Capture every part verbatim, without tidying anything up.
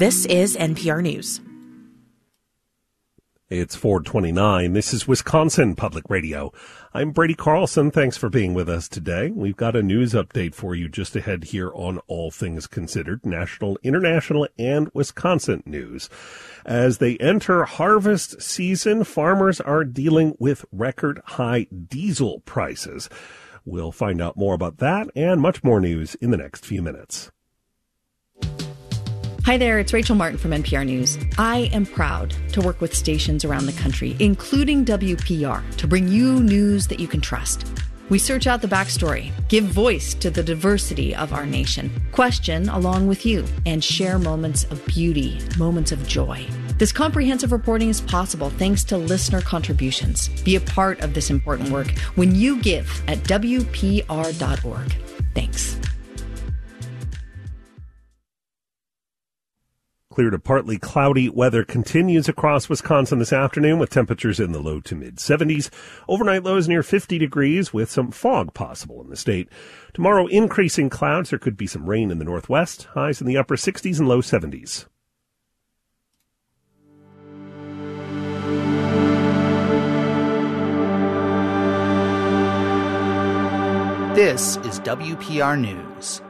This is N P R News. It's four twenty-nine. This is Wisconsin Public Radio. I'm Brady Carlson. Thanks for being with us today. We've got a news update for you just ahead here on All Things Considered, national, international, and Wisconsin news. As they enter harvest season, farmers are dealing with record high diesel prices. We'll find out more about that and much more news in the next few minutes. Hi there, it's Rachel Martin from N P R News. I am proud to work with stations around the country, including W P R, to bring you news that you can trust. We search out the backstory, give voice to the diversity of our nation, question along with you, and share moments of beauty, moments of joy. This comprehensive reporting is possible thanks to listener contributions. Be a part of this important work when you give at W P R dot org. Thanks. Clear to partly cloudy weather continues across Wisconsin this afternoon with temperatures in the low to mid seventies. Overnight lows near fifty degrees with some fog possible in the state. Tomorrow, increasing clouds. There could be some rain in the northwest. Highs in the upper sixties and low seventies. This is W P R News.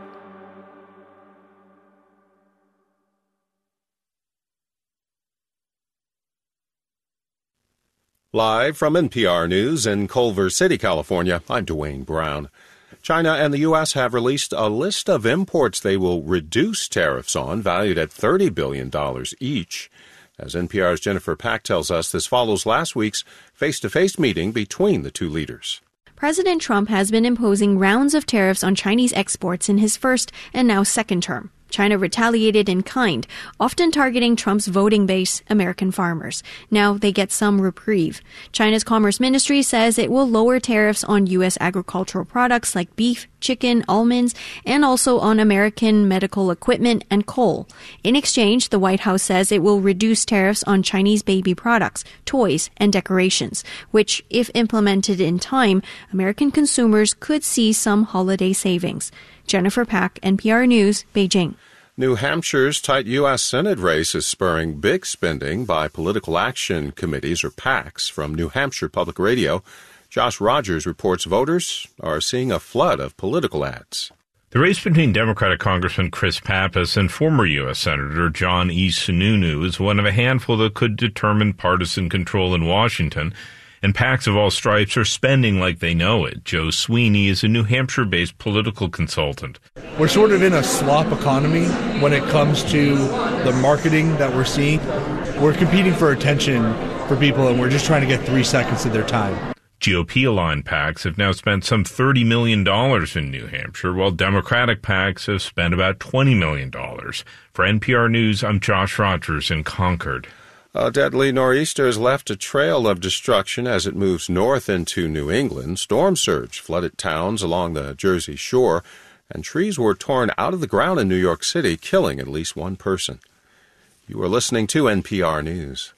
Live from N P R News in Culver City, California, I'm Dwayne Brown. China and the U S have released a list of imports they will reduce tariffs on, valued at thirty billion dollars each. As N P R's Jennifer Pack tells us, this follows last week's face-to-face meeting between the two leaders. President Trump has been imposing rounds of tariffs on Chinese exports in his first and now second term. China retaliated in kind, often targeting Trump's voting base, American farmers. Now they get some reprieve. China's Commerce Ministry says it will lower tariffs on U S agricultural products like beef, chicken, almonds, and also on American medical equipment and coal. In exchange, the White House says it will reduce tariffs on Chinese baby products, toys, and decorations, which, if implemented in time, American consumers could see some holiday savings. Jennifer Pack, N P R News, Beijing. New Hampshire's tight U S Senate race is spurring big spending by political action committees, or PACs, from New Hampshire Public Radio. Josh Rogers reports voters are seeing a flood of political ads. The race between Democratic Congressman Chris Pappas and former U S Senator John E. Sununu is one of a handful that could determine partisan control in Washington, and PACs of all stripes are spending like they know it. Joe Sweeney is a New Hampshire-based political consultant. We're sort of in a slop economy when it comes to the marketing that we're seeing. We're competing for attention for people, and we're just trying to get three seconds of their time. G O P-aligned PACs have now spent some thirty million dollars in New Hampshire, while Democratic PACs have spent about twenty million dollars. For N P R News, I'm Josh Rogers in Concord. A deadly nor'easter has left a trail of destruction as it moves north into New England. Storm surge flooded towns along the Jersey shore, and trees were torn out of the ground in New York City, killing at least one person. You are listening to N P R News.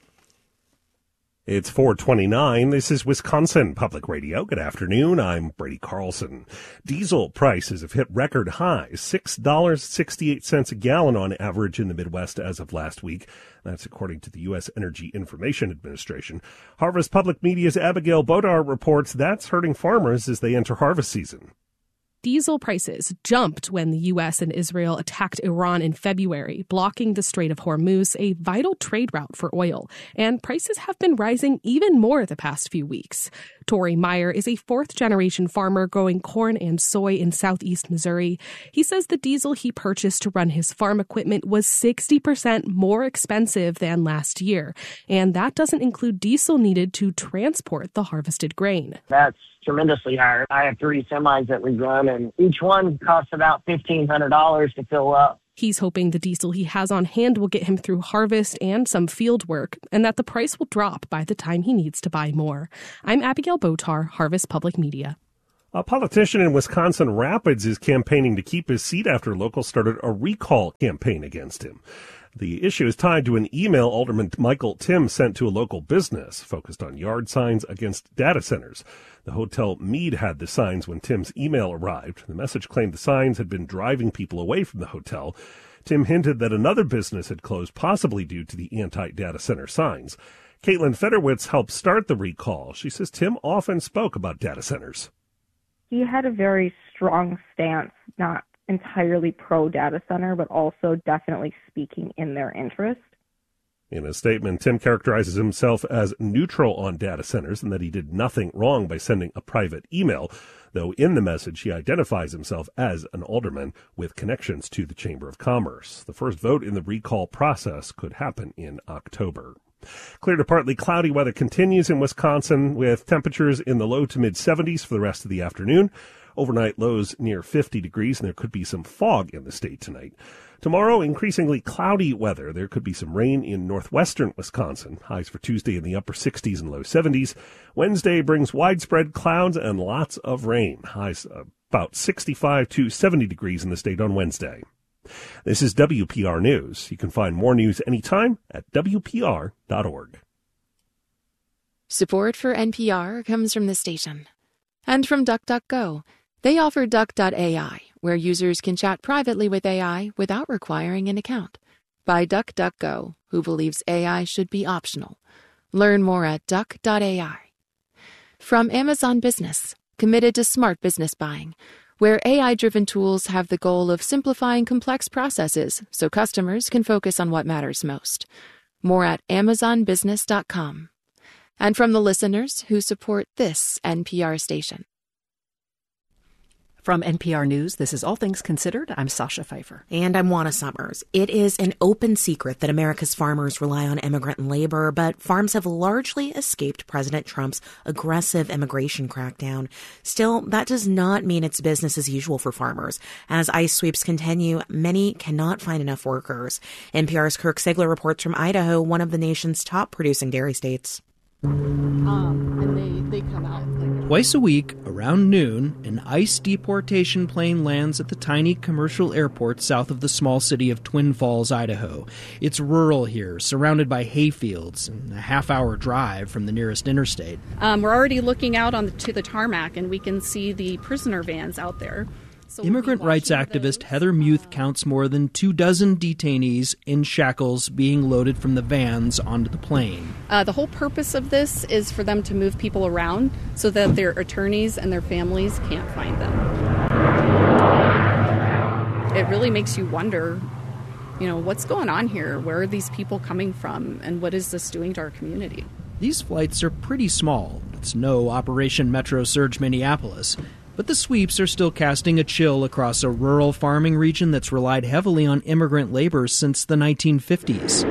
It's four twenty-nine. This is Wisconsin Public Radio. Good afternoon. I'm Brady Carlson. Diesel prices have hit record highs, six dollars and sixty-eight cents a gallon on average in the Midwest as of last week. That's according to the U S Energy Information Administration. Harvest Public Media's Abigail Bodar reports that's hurting farmers as they enter harvest season. Diesel prices jumped when the U S and Israel attacked Iran in February, blocking the Strait of Hormuz, a vital trade route for oil. And prices have been rising even more the past few weeks. Tori Meyer is a fourth-generation farmer growing corn and soy in southeast Missouri. He says the diesel he purchased to run his farm equipment was sixty percent more expensive than last year. And that doesn't include diesel needed to transport the harvested grain. That's tremendously higher. I have three semis that we run, and each one costs about fifteen hundred dollars to fill up. He's hoping the diesel he has on hand will get him through harvest and some field work, and that the price will drop by the time he needs to buy more. I'm Abigail Botar, Harvest Public Media. A politician in Wisconsin Rapids is campaigning to keep his seat after locals started a recall campaign against him. The issue is tied to an email Alderman Michael Timm sent to a local business focused on yard signs against data centers. The Hotel Mead had the signs when Timm's email arrived. The message claimed the signs had been driving people away from the hotel. Tim hinted that another business had closed, possibly due to the anti-data center signs. Caitlin Federwitz helped start the recall. She says Tim often spoke about data centers. He had a very strong stance, not entirely pro-data center, but also definitely speaking in their interest. In a statement, Tim characterizes himself as neutral on data centers and that he did nothing wrong by sending a private email, though in the message he identifies himself as an alderman with connections to the Chamber of Commerce. The first vote in the recall process could happen in October. Clear to partly cloudy weather continues in Wisconsin with temperatures in the low to mid seventies for the rest of the afternoon. Overnight lows near fifty degrees, and there could be some fog in the state tonight. Tomorrow, increasingly cloudy weather. There could be some rain in northwestern Wisconsin. Highs for Tuesday in the upper sixties and low seventies. Wednesday brings widespread clouds and lots of rain. Highs about sixty-five to seventy degrees in the state on Wednesday. This is W P R News. You can find more news anytime at W P R dot org. Support for N P R comes from the station and from DuckDuckGo. They offer Duck dot A I, where users can chat privately with A I without requiring an account. By DuckDuckGo, who believes A I should be optional. Learn more at Duck dot A I. From Amazon Business, committed to smart business buying, where A I-driven tools have the goal of simplifying complex processes so customers can focus on what matters most. More at amazon business dot com. And from the listeners who support this N P R station. From N P R News, this is All Things Considered. I'm Sasha Pfeiffer. And I'm Juana Summers. It is an open secret that America's farmers rely on immigrant labor, but farms have largely escaped President Trump's aggressive immigration crackdown. Still, that does not mean it's business as usual for farmers. As ICE sweeps continue, many cannot find enough workers. N P R's Kirk Sigler reports from Idaho, one of the nation's top producing dairy states. Um, and they, they come out. Like Twice a week, around noon, an ICE deportation plane lands at the tiny commercial airport south of the small city of Twin Falls, Idaho. It's rural here, surrounded by hayfields, and a half-hour drive from the nearest interstate. Um, we're already looking out on the, to the tarmac, and we can see the prisoner vans out there. So Immigrant rights activist those. Heather Muth counts more than two dozen detainees in shackles being loaded from the vans onto the plane. Uh, the whole purpose of this is for them to move people around so that their attorneys and their families can't find them. It really makes you wonder, you know, what's going on here? Where are these people coming from? And what is this doing to our community? These flights are pretty small. It's no Operation Metro Surge Minneapolis. But the sweeps are still casting a chill across a rural farming region that's relied heavily on immigrant labor since the nineteen fifties.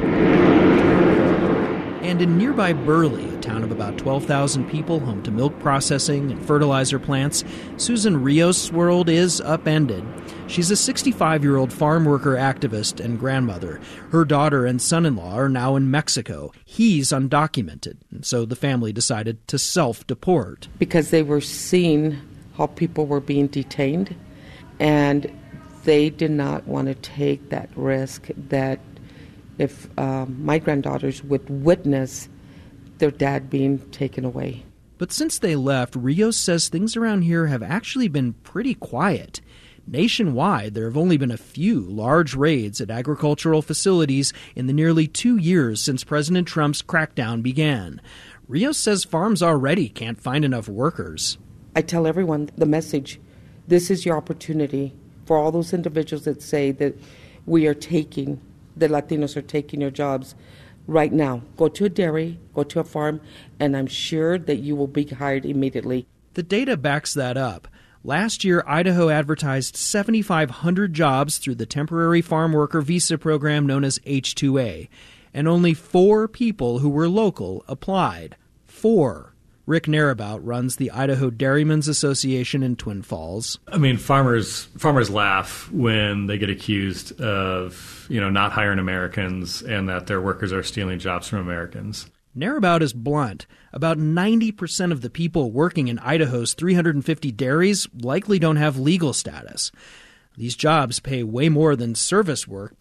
And in nearby Burley, a town of about twelve thousand people home to milk processing and fertilizer plants, Susan Rios' world is upended. She's a sixty-five-year-old farm worker activist and grandmother. Her daughter and son-in-law are now in Mexico. He's undocumented, and so the family decided to self-deport. Because they were seeing how people were being detained, and they did not want to take that risk that if um, my granddaughters would witness their dad being taken away. But since they left, Rios says things around here have actually been pretty quiet. Nationwide, there have only been a few large raids at agricultural facilities in the nearly two years since President Trump's crackdown began. Rios says farms already can't find enough workers. I tell everyone the message, this is your opportunity for all those individuals that say that we are taking, the Latinos are taking your jobs right now. Go to a dairy, go to a farm, and I'm sure that you will be hired immediately. The data backs that up. Last year, Idaho advertised seven thousand five hundred jobs through the temporary farm worker visa program known as H two A, and only four people who were local applied. Four. Rick Narabout runs the Idaho Dairymen's Association in Twin Falls. I mean, farmers farmers laugh when they get accused of, you know, not hiring Americans and that their workers are stealing jobs from Americans. Narabout is blunt. About ninety percent of the people working in Idaho's three hundred fifty dairies likely don't have legal status. These jobs pay way more than service work,